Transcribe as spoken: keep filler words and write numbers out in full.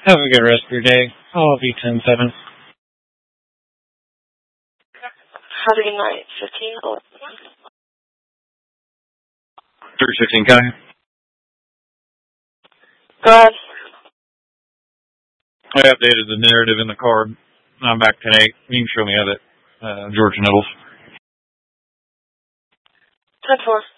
Have a good rest of your day. I'll be ten seven. Have a good night. fifteen eleven. three sixteen, County. Go ahead. I updated the narrative in the card. I'm back ten eight. You can show me of it. Uh, George Nibbles. ten four.